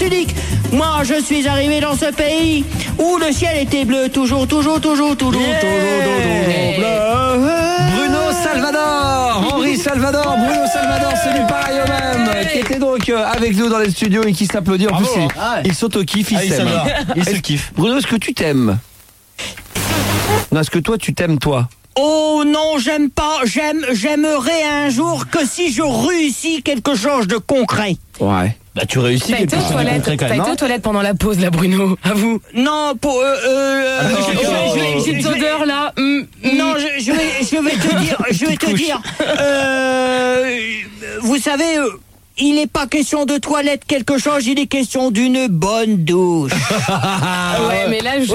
unique. Moi, je suis arrivé dans ce pays où le ciel était bleu, toujours bleu. Bruno Salvador, Henri Salvador, Bruno Salvador, c'est du pareil au même, qui était donc avec nous dans les studios et qui s'applaudit. En plus, il s'auto-kiffe, il s'aime. Il se kiffe. Bruno, est-ce que tu t'aimes? Non, est-ce que toi, tu t'aimes, toi? Oh non, j'aime pas, j'aimerais un jour que si je réussis quelque chose de concret. Ouais. Bah tu réussis. T'as été aux toilettes pendant la pause, là, Bruno, à vous? Non, pour J'ai une odeur là. Non, je vais te dire. Vous savez, il n'est pas question de toilette quelque chose, il est question d'une bonne douche. Ouais, mais là, je...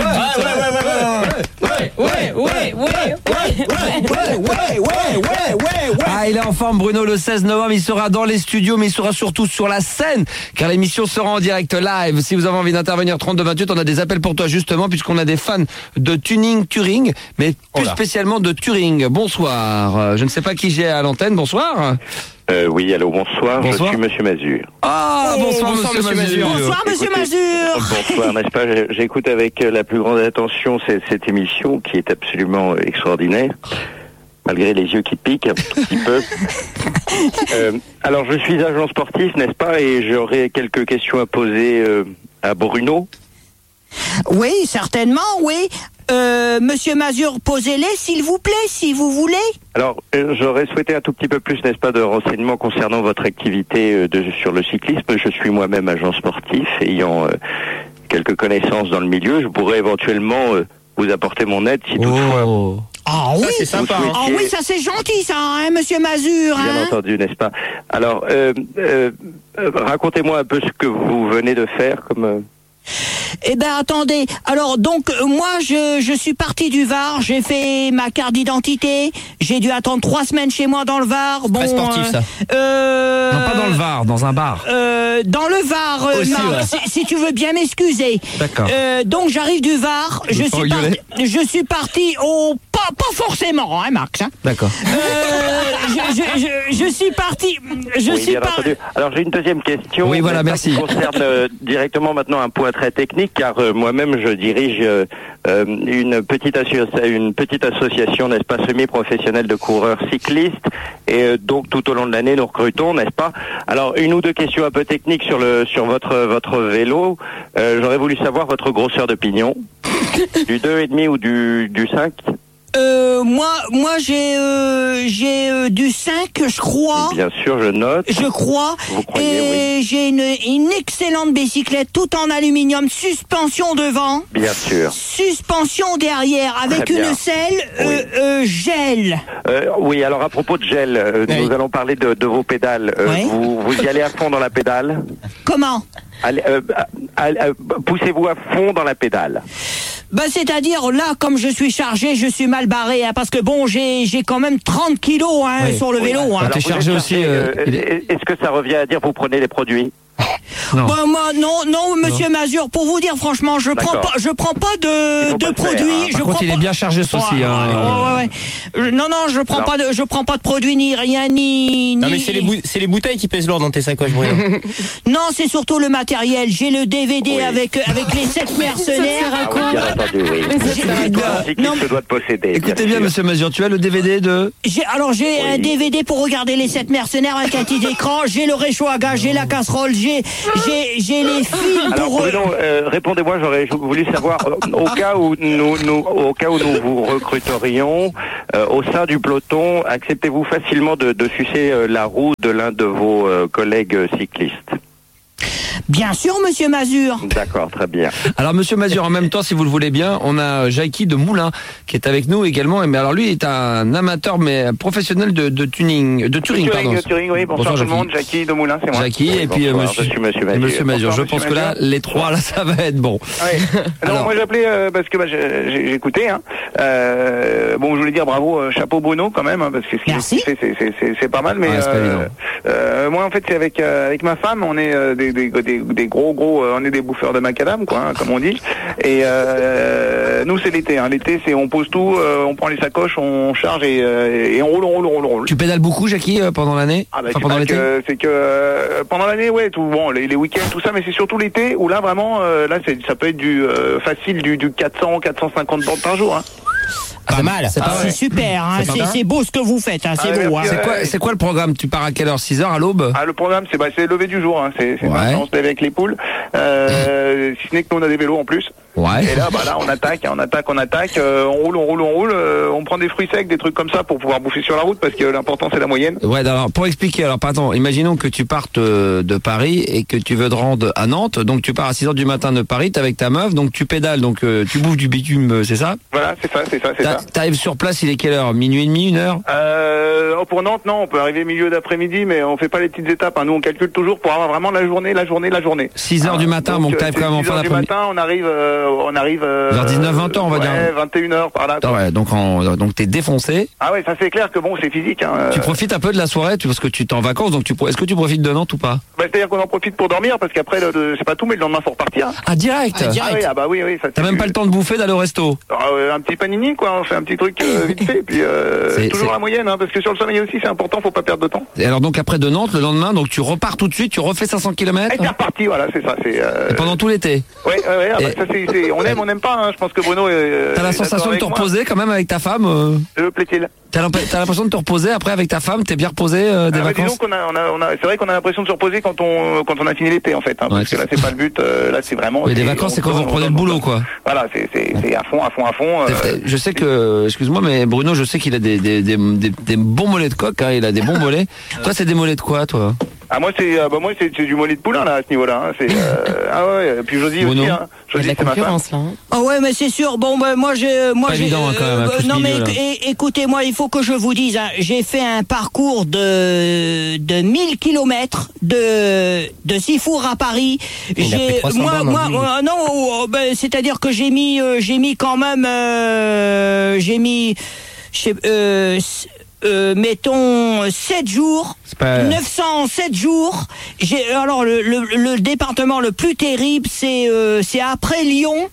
Ah, il est en forme, Bruno, le 16 novembre. Il sera dans les studios, mais il sera surtout sur la scène, car l'émission sera en direct live. Si vous avez envie d'intervenir 32-28, on a des appels pour toi, justement, puisqu'on a des fans de Turing, mais plus spécialement de Turing. Bonsoir. Je ne sais pas qui j'ai à l'antenne. Bonsoir. Oui, allô, bonsoir. Je suis Monsieur Mazur. Ah, bonsoir, Monsieur Mazur. Bonsoir, Monsieur Mazur. Bonsoir, n'est-ce pas? J'écoute avec la plus grande attention cette émission qui est absolument extraordinaire, malgré les yeux qui piquent un petit peu. Alors, je suis agent sportif, n'est-ce pas? Et j'aurais quelques questions à poser à Bruno. Oui, certainement, oui. Monsieur Mazur, posez-les, s'il vous plaît, si vous voulez. Alors, j'aurais souhaité un tout petit peu plus, n'est-ce pas, de renseignements concernant votre activité sur le cyclisme. Je suis moi-même agent sportif, ayant quelques connaissances dans le milieu. Je pourrais éventuellement vous apporter mon aide si toutefois... Ah oui, c'est sympa. Ah oui, ça c'est gentil ça, hein, Monsieur Mazur. Bien entendu, n'est-ce pas? Alors, racontez-moi un peu ce que vous venez de faire comme... Eh ben attendez, alors donc moi je suis parti du Var, j'ai fait ma carte d'identité, j'ai dû attendre 3 semaines chez moi dans le Var. Bon, très sportif ça. Non, pas dans le Var, dans un bar. Dans le Var, aussi, Marc, si tu veux bien m'excuser. D'accord. Donc j'arrive du Var, je suis parti au pas forcément, hein, Max. Hein. D'accord. Je suis parti. Entendu. Alors j'ai une deuxième question. Oui, voilà, merci. Qui concerne directement maintenant un point très technique, car moi-même je dirige une petite association, n'est-ce pas, semi-professionnelle de coureurs cyclistes, et donc tout au long de l'année nous recrutons, n'est-ce pas? Alors une ou deux questions un peu techniques sur votre vélo. J'aurais voulu savoir votre grosseur de pignon, du 2,5 ou du 5. Moi j'ai du 5, je crois. Bien sûr, je note. Je crois. Vous croyez, et oui. j'ai une excellente bicyclette, tout en aluminium, suspension devant. Bien sûr. Suspension derrière, avec Très bien. une selle gel. Oui, alors à propos de gel, Oui. nous allons parler de vos pédales. Oui. Vous y allez à fond dans la pédale? Comment? Poussez-vous à fond dans la pédale. Bah c'est-à-dire là, comme je suis chargé, je suis mal barré, hein, parce que bon, j'ai quand même 30 kilos hein, Oui. sur le vélo. Hein. t'es vous chargé êtes aussi, Est-ce que ça revient à dire vous prenez les produits? Non. Bah, moi, non, Monsieur Mazur, pour vous dire franchement, je prends pas Il faut de pas le produits. faire, hein. Je Par contre, prends il est pas- bien chargé ce aussi. Ouais. Non, je prends Non. pas de produits ni rien ni. Non mais c'est les bouteilles qui pèsent lourd dans tes sacoches, Bruno. Non, c'est surtout le matériel. J'ai le DVD Oui. avec les 7 mercenaires. Ah oui, bien entendu, oui. Un cycliste se doit de posséder. Écoutez bien, sûr. Monsieur Mazur, tu as le DVD de... J'ai un DVD pour regarder les 7 mercenaires avec un petit écran. J'ai le réchaud à gaz, j'ai la casserole, j'ai les fils Alors pour. Bruno, répondez-moi, j'aurais voulu savoir au cas où nous vous recruterions au sein du peloton, acceptez-vous facilement de sucer la roue de l'un de vos collègues cyclistes? Bien sûr, Monsieur Mazur. D'accord, très bien. Alors, Monsieur Mazur, en même temps, si vous le voulez bien, on a Jackie de Moulins qui est avec nous également. Mais alors, lui est un amateur, mais professionnel de Turing, pardon. Turing, oui, bonsoir tout le monde, Jackie de Moulins, c'est moi. Jackie, et puis bonsoir, je suis Monsieur Mazur. Monsieur Mazur. Bonsoir, Je pense Monsieur que là, Mazur. les trois, là, ça va être bon. Ouais. Non, Alors. moi j'appelais parce que j'ai écouté. Hein. Bon, je voulais dire bravo, chapeau Bruno quand même, hein, parce que ce qu'il Merci. fait, c'est pas mal. Mais Ouais, c'est pas évident. moi, en fait, c'est avec ma femme, on est des des gros, on est des bouffeurs de macadam, quoi, hein, comme on dit. Et nous, c'est l'été. Hein. L'été, c'est on pose tout, on prend les sacoches, on charge et on roule. Tu pédales beaucoup, Jackie, pendant l'année? Ah bah, enfin, pendant l'été? C'est que pendant l'année, ouais, tout bon, les week-ends, tout ça, mais c'est surtout l'été où là vraiment, ça peut être du facile du 400-450 bornes par jour. Hein. Pas mal. C'est super, hein. C'est beau ce que vous faites, hein. C'est beau. Hein. C'est quoi le programme? Tu pars à quelle heure? 6h à l'aube? Le programme, c'est le lever du jour. Hein. C'est maintenant, on se lève avec les poules. Si ce n'est que nous, on a des vélos en plus. Ouais. Et là, on attaque, on roule, on prend des fruits secs, des trucs comme ça pour pouvoir bouffer sur la route parce que l'important c'est la moyenne. Ouais, alors pour expliquer, pardon, imaginons que tu partes de Paris et que tu veux te rendre à Nantes, donc tu pars à 6h du matin de Paris, t'es avec ta meuf, donc tu pédales, donc tu bouffes du bitume, c'est ça? Voilà, c'est ça. T'arrives sur place, il est quelle heure? Minuit et demi, 1h? Pour Nantes, non, on peut arriver milieu d'après-midi, mais on fait pas les petites étapes. Hein. Nous, on calcule toujours pour avoir vraiment la journée. 6h du matin, donc t'arrives quand même en fin d'après-midi. 6h du matin, on arrive vers 19-20h, on va dire. 21h par là. Ouais, donc t'es défoncé. Ah ouais, ça c'est clair que bon, c'est physique. Hein. Tu profites un peu de la soirée, parce que tu t'es en vacances, donc est-ce que tu profites de Nantes ou pas? C'est-à-dire qu'on en profite pour dormir, parce qu'après, c'est pas tout, mais le lendemain faut repartir. Ah, direct. Oui. T'as même pas le temps de bouffer, d'aller au resto? Un petit panini, quoi. On fait un petit truc vite fait, puis toujours la moyenne, hein, parce que sur le sommeil aussi, c'est important, faut pas perdre de temps. Et alors donc après de Nantes, le lendemain, donc tu repars tout de suite, tu refais 500 km. Et t'es reparti, voilà, c'est ça. Et pendant tout l'été. Ouais, ça on n'aime pas. Hein, je pense que Bruno. T'as la sensation de te reposer quand même avec ta femme? Plaît-il? T'as l'impression de te reposer après avec ta femme? T'es bien reposé des vacances? Disons c'est vrai qu'on a l'impression de se reposer quand on a fini l'été en fait, hein, parce que là c'est pas le but. Là c'est vraiment. Mais les vacances c'est quand vous reprenez le boulot quoi. Voilà, c'est à fond. Je sais que, excuse-moi, mais Bruno, je sais qu'il a des bons mollets de coq. Hein, il a des bons mollets. Toi, c'est des mollets de quoi, toi? Moi c'est du mollet de poulain là à ce niveau-là. Hein. Et puis Josie aussi. Hein. Josie, c'est ma femme. Là, hein. Ah ouais, mais c'est sûr. Bon, moi j'ai. Pas évident quand même. Non mais écoutez-moi, il faut que je vous dise. Hein, j'ai fait un parcours de 1000 km de Sifour à Paris. C'est-à-dire que j'ai mis quand même. Mettons 7 jours, 907 jours. Alors le département le plus terrible, c'est après Lyon.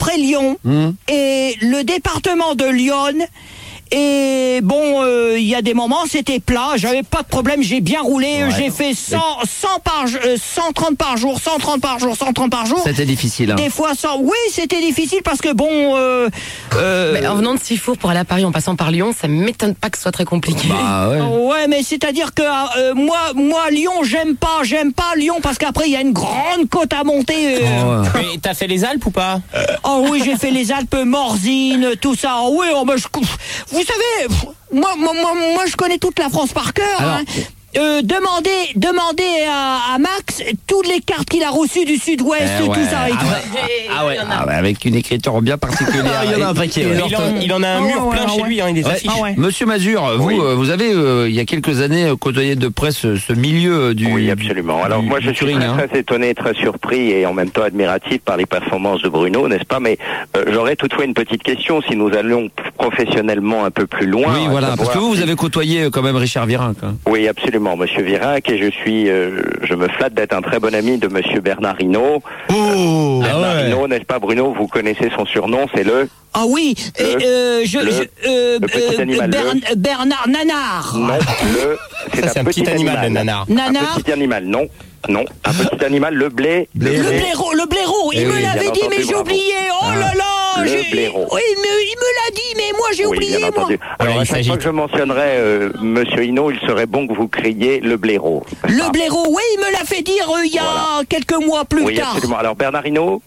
Et le département de Lyon. Et bon, il y a des moments, c'était plat, j'avais pas de problème, j'ai bien roulé, j'ai fait 130 par jour. C'était difficile. Hein. Des fois 100. Oui, c'était difficile parce que bon. Mais en venant de Sifour pour aller à Paris en passant par Lyon, ça m'étonne pas que ce soit très compliqué. Ouais, mais c'est-à-dire que moi Lyon, j'aime pas Lyon parce qu'après il y a une grande côte à monter. Mais t'as fait les Alpes ou pas? Oh oui, j'ai fait les Alpes, Morzine, tout ça. Oh oui, vous savez, moi, je connais toute la France par cœur. Alors, hein. Demandez à Max toutes les cartes qu'il a reçues du Sud-Ouest, tout ça. Avec une écriture bien particulière. Il y en a un paquet. Il en a un mur plein chez lui, hein, il est affiche. Monsieur Mazur, vous avez il y a quelques années côtoyé de près ce milieu du. Oui, absolument. Alors moi je suis très étonné, très surpris et en même temps admiratif par les performances de Bruno, n'est-ce pas? Mais j'aurais toutefois une petite question si nous allions professionnellement un peu plus loin. Oui, voilà, parce que vous avez côtoyé quand même Richard Virenque. Oui, absolument. Monsieur Virenque, et je me flatte d'être un très bon ami de Monsieur Bernard Hinault. Bernard Hinault, n'est-ce pas Bruno? Vous connaissez son surnom, c'est le... Ah oui, le petit animal. Bernard Nanard. Non, c'est un petit animal, le Nanard. Un petit animal, non, un petit animal, le blaireau. Le blaireau, il me l'avait dit, mais j'ai oublié. Oh là là. Le blaireau. Oui, mais il me l'a dit, mais moi j'ai oublié. Bien entendu. Alors, à chaque fois que je mentionnerai Monsieur Hinault, il serait bon que vous criez le blaireau. Le blaireau, oui, il me l'a fait dire il y a quelques mois plus tard. Oui, absolument. Alors, Bernard Hinault,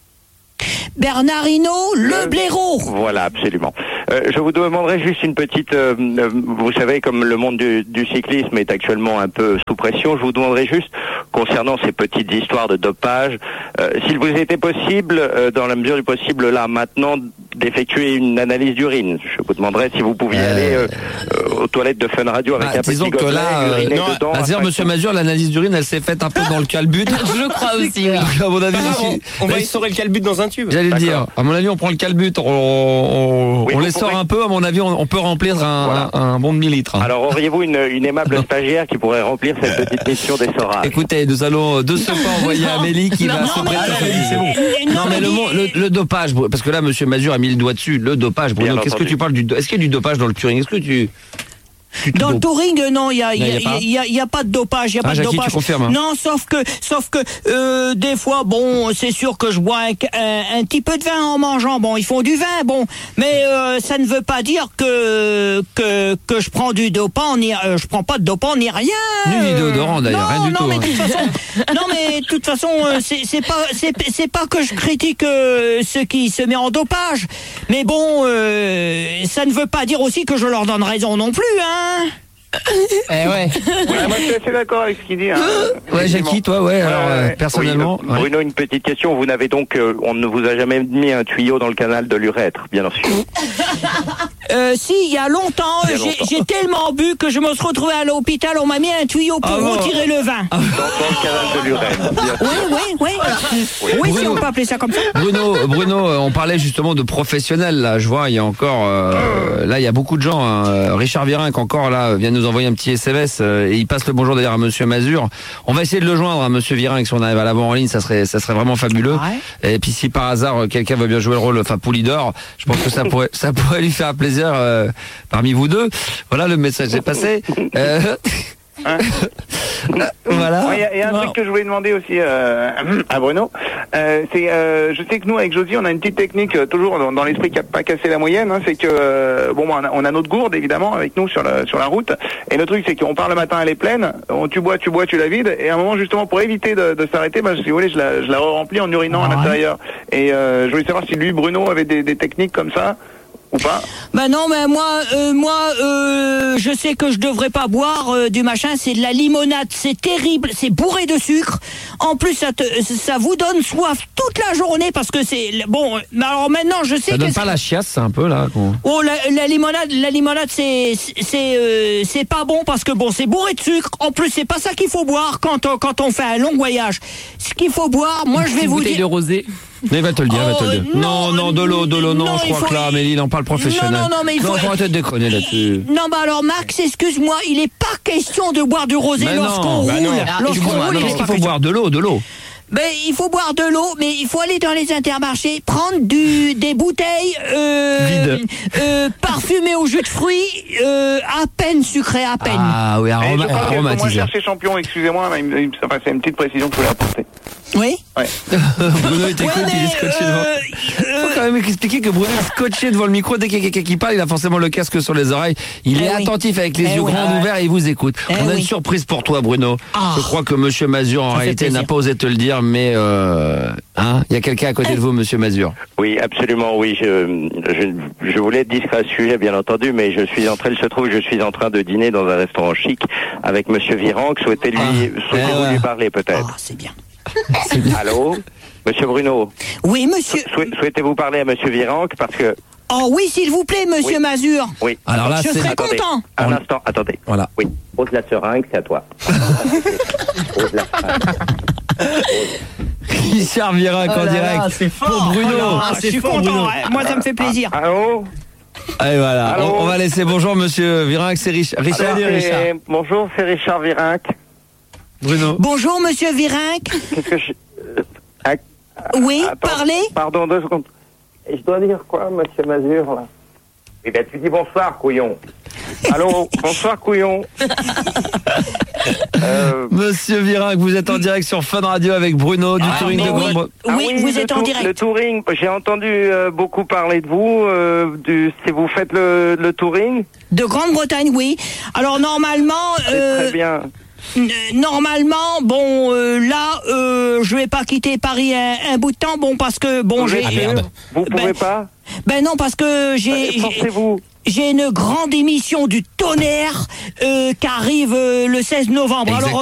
le blaireau. Voilà, absolument. Je vous demanderai juste une petite... vous savez, comme le monde du cyclisme est actuellement un peu sous pression, je vous demanderai juste, concernant ces petites histoires de dopage, s'il vous était possible, dans la mesure du possible, là, maintenant, d'effectuer une analyse d'urine. Je vous demanderai si vous pouviez aller aux toilettes de Fun Radio avec un petit gobelet, uriner dedans. Dire, monsieur Mazur, l'analyse d'urine, elle s'est faite un peu dans le calbut. Je crois aussi, oui. À mon avis, On va essorer le calbut dans un tube. j'allais le dire. À mon avis, on prend le calbut, on les sort un peu. À mon avis, on peut remplir un bon demi-litre. Alors, auriez-vous une aimable stagiaire qui pourrait remplir cette petite mission d'essorage? Écoutez, nous allons de ce pas envoyer Amélie qui va se prêter. C'est bon. Non, mais le dopage, parce que là, monsieur Mazur a mis le doigt dessus. Le dopage, Bruno, qu'est-ce que tu parles est-ce qu'il y a du dopage dans le Touring? Est-ce que tu dans le touring, non, il y a pas de dopage, il y a pas de Jackie, dopage. tu confirmes, hein? Non, sauf que des fois, bon, c'est sûr que je bois un petit peu de vin en mangeant. Bon, ils font du vin, bon, mais ça ne veut pas dire que je prends du dopant, je prends pas de dopant ni rien. Ni déodorant d'ailleurs, rien du tout. Mais de toute façon, c'est pas que je critique ceux qui se mettent en dopage, mais bon, ça ne veut pas dire aussi que je leur donne raison non plus, hein. Ouais, moi je suis assez d'accord avec ce qu'il dit. Hein, ouais, Jackie, toi, personnellement. Oui, Bruno, une petite question. Vous n'avez donc, on ne vous a jamais mis un tuyau dans le canal de l'urètre, bien sûr. Si, il y a longtemps, j'ai tellement bu que je me suis retrouvé à l'hôpital. On m'a mis un tuyau pour retirer le vin. Dans le canal de l'urètre. Oui, si on peut appeler ça comme ça. Bruno, on parlait justement de professionnels. Là, je vois, il y a encore, là, il y a beaucoup de gens. Hein. Richard Virenque encore là vient nous envoyer un petit SMS et il passe le bonjour d'ailleurs à monsieur Mazur. On va essayer de le joindre, hein, monsieur Virenque, si on arrive à l'avoir en ligne, ça serait vraiment fabuleux. Ouais. Et puis si par hasard quelqu'un veut bien jouer le rôle, enfin Poulidor, je pense que ça pourrait lui faire plaisir parmi vous deux. Voilà, le message est passé. Voilà. Il y a un truc que je voulais demander aussi à Bruno. Je sais que nous avec Josie on a une petite technique toujours dans l'esprit qui a pas cassé la moyenne. Hein, c'est que on a notre gourde évidemment avec nous sur la route. Et le truc c'est qu'on part le matin, elle est pleine. Tu bois, tu la vides. Et à un moment justement pour éviter de s'arrêter, si vous voulez, je la remplis en urinant à l'intérieur. Et je voulais savoir si lui Bruno avait des techniques comme ça. Ou pas? Non, mais moi, je sais que je devrais pas boire du machin. C'est de la limonade, c'est terrible, c'est bourré de sucre. En plus, ça vous donne soif toute la journée parce que c'est bon. Alors maintenant, je sais ça que donne pas la chiasse, c'est un peu là. Oh, la limonade, c'est pas bon parce que bon, c'est bourré de sucre. En plus, c'est pas ça qu'il faut boire quand on fait un long voyage. Ce qu'il faut boire, moi, je vais vous dire. De rosé. Mais il va te le dire, Non, de l'eau, non, je crois que là, Amélie, il en parle professionnel. Non, mais il faut... Non, faut arrêter de déconner là-dessus. Non, alors, Max, excuse-moi, il est pas question de boire du rosé lorsqu'on roule. Il faut boire de l'eau. Il faut boire de l'eau, mais il faut aller dans les intermarchés, prendre des bouteilles parfumées au jus de fruits, à peine sucrées, à peine. Ah oui, aromatisées. Moi, chercher champion, excusez-moi, c'est une petite précision que je voulais apporter. Oui. Ouais. Bruno il est scotché devant. Faut quand même expliquer que Bruno est scotché devant le micro. Dès qu'il y a quelqu'un qui parle, il a forcément le casque sur les oreilles. Il est attentif avec les yeux grands ouverts et il vous écoute. On a une surprise pour toi, Bruno. Je crois que monsieur Mazur, en réalité, n'a pas osé te le dire, mais il y a quelqu'un à côté de vous, monsieur Mazur. Oui, absolument, oui. Je voulais être discret à ce sujet, bien entendu, mais je suis en train de dîner dans un restaurant chic avec monsieur Virenque. Souhaitez-vous lui parler, peut-être? C'est bien. Allô, monsieur Bruno? Oui, monsieur. Souhaitez-vous parler à monsieur Virenque parce que... Oh oui, s'il vous plaît, monsieur Mazur. Oui. Alors là, je serais content. Un instant, attendez. Voilà. Oui. Pose la seringue, c'est à toi. Pose la seringue. Richard Virenque en direct. C'est fort. Pour Bruno. Je suis content. Moi, ça me fait plaisir. Allô? Allez, voilà. On va laisser bonjour, monsieur Virenque. C'est Richard. Bonjour, c'est Richard Virenque. Bruno. Bonjour, monsieur Virenque. Qu'est-ce que je... Oui, attends, parlez. Pardon, 2 secondes. Et je dois dire quoi, monsieur Mazur, là? Eh bien, tu dis bonsoir, couillon. Allô, bonsoir, couillon. Monsieur Virenque, vous êtes en direct sur Fun Radio avec Bruno du Touring de Grande-Bretagne. Oui, vous êtes en direct. Le Touring, j'ai entendu beaucoup parler de vous. Si vous faites le Touring? De Grande-Bretagne, oui. Alors, normalement... très bien. Normalement, bon, là, je vais pas quitter Paris un bout de temps, bon, parce que, bon, Vous pouvez pas? Non, parce que j'ai une grande émission du tonnerre qui arrive le 16 novembre. Alors,